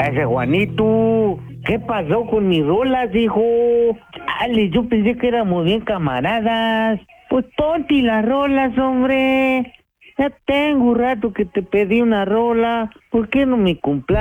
ese Juanito, ¿qué pasó con mis rolas, hijo? Chale, yo pensé que éramos bien camaradas. Pues ponte las rolas, hombre. Ya tengo un rato que te pedí una rola. ¿Por qué no me cumplas?